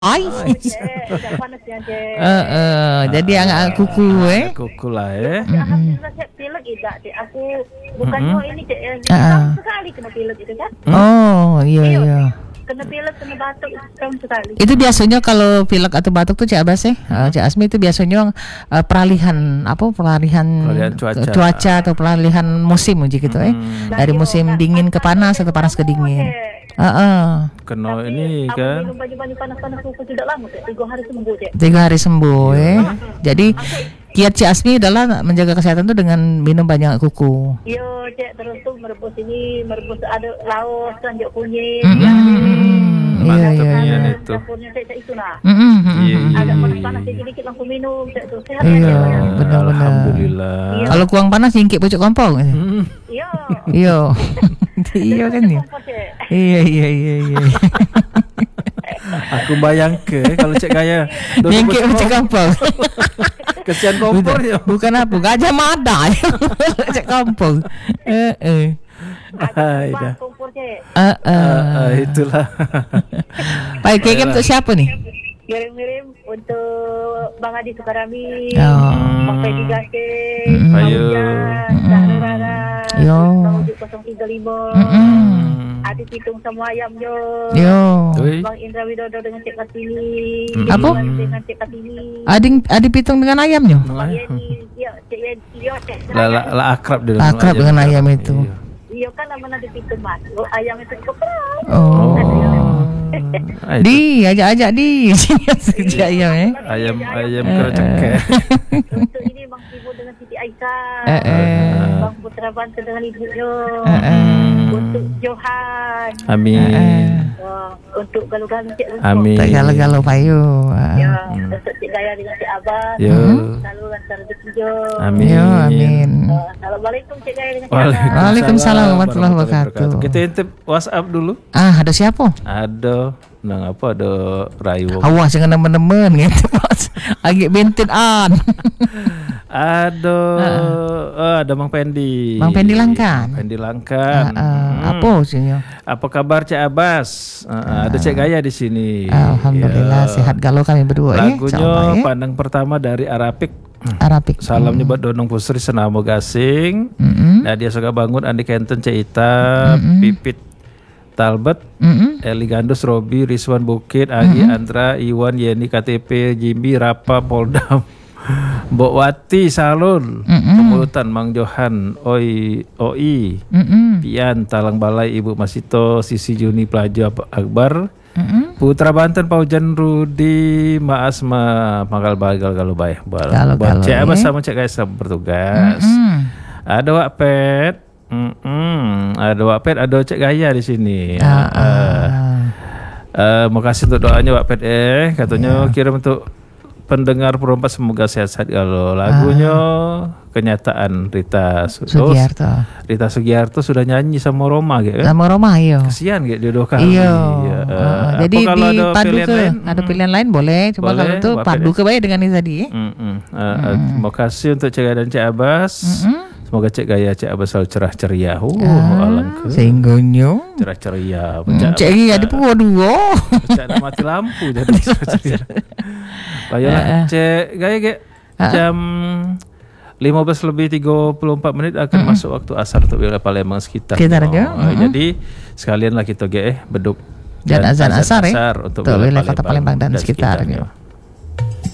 Ay. Udah panas ya, Cek. Jadi agak kuku Kuku lah Alhamdulillah Cek, pilek tidak Cek. Aku bukannya ini Cek, tahun sekali kena pilek itu kan. Oh, iya. Kena pilek, kena batuk tahun sekali. Itu biasanya kalau pilek atau batuk tuh Cak Abbas Cak Asmi itu biasanya peralihan cuaca atau peralihan musim gitu dari musim dingin ke panas atau panas ke dingin. Kena ini kan. Minum baju panas-panas kuku tidak lama Cek, 3 hari sembuh Cek. 3 hari sembuh Jadi kiat Cik Asmi adalah menjaga kesehatan tuh dengan minum banyak kuku. Yo Cek, terus tuh merebus ada laos kan jeruk kunyit. Iya. Dapurnya Cek itu nah. Iya. Agak panas sedikit langsung minum Cek tuh. Sehat Iya, ya Cek. benar-benar. Alhamdulillah. Kalau kurang panas jingkit pucuk kompong. Iya. Iya. Iya kan ya. Iya. Aku bayang kalau Cek Gaya Jingkit pucuk kompong. kesian kompor ya. Bukan apa, Gajah Mada. Pucuk kompong. Ada kompor Cek. Itulah. Baik, kirim untuk siapa nih? Kirim untuk Bang Adi Sukarami, Oh. Bang Pedi Gasing, Bang Ayo. Hujan, Rara, Yo. Bang Ujuk 035, Adi Pitung sama ayam yo, Bang Indra Widodo dengan Cik Kartini, Apa? dengan Cik Kartini, Adi pitung dengan ayamnya. Bang Yeni, ya Cik Yeni, Cik. Lah akrab dia Akrab dengan ayam itu. Iya kan nama Adi Pitung mas, ayam itu keperang. Oh. Ajak di sini sejak ayam Ayam kercekek. Untuk ini Bang Ibu dengan Siti Aisyah, Bang Putra Banten dengan ibunya, untuk Johan, Amin. untuk galuh-galuh Cik Rusuk. Amin. Tak galau-galau payu. Ya, untuk Cik Gaya dengan Cik Abbas. Yo. Selalu lancar rezeki jo. Amin. Yo, amin. Assalamualaikum Cik Gaya dengan Cik Abbas. Waalaikumsalam warahmatullahi wabarakatuh. Kita intip WhatsApp dulu. Ada siapa? Ada Rayu. Awas jangan nemen-nemen gitu Mas. Agak bentin Ada Bang Pendi. Bang Pendi Langkan. Pendi Langkan. Apa sihnya? Apa kabar Cik Abbas? Ada Cik Gaya di sini. Alhamdulillah sehat galau kami berdua Lagunya pandang pertama dari Arapik. Salamnya buat Donong Pusri Senamo Gasing. Nadia Soga Bangun, Andi Kenten, Cik Ita, Pipit Talbot, Eli Gandus, Robi, Rizwan Bukit, Agi, Andra, Iwan, Yeni, KTP, Jimbi, Rapa, Poldam, Mbok Wati, Salun, Pemulutan, Mang Johan, Oi, Pian, Talang Balai, Ibu Masito, Sisi Juni, Pelajo Akbar, Putra Banten, Paujan, Rudi, Maasma, Manggal Bagal, Galubay, buat Cik Abbas sama Cik Gaya bertugas. Ada Wak Pet. Ada Wak Pet, ada Cik Gaya di sini. Makasih untuk doanya Wak Pet katanya kirim untuk pendengar perompak semoga sehat-sehat. Kalau lagunya kenyataan Rita Sugiarto sudah nyanyi sama Roma gitu kan? Sama Roma iya. Kesian gitu dia 2 kali. Jadi dipadu ada pilihan lain boleh. Coba kalau itu padu ke dengan ini tadi. Terima kasih untuk Cik Gaya dan Cik Abbas. Semoga Cik Gaya, Cik Abbas selalu cerah ceria. Alangkah sehinggonyo cerah ceria. Cik Gaya ada pukul 2. Cik nak mati lampu jadi cerah ceria. Baiklah Cik Gaya jam 15:34 akan masuk waktu asar untuk wilayah Palembang sekitar. Jadi sekalianlah kita beduk dan azan asar untuk wilayah kota Palembang dan sekitarnya.